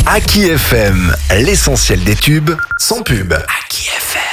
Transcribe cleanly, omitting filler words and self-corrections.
Aki FM, l'essentiel des tubes, sans pub. Aki FM.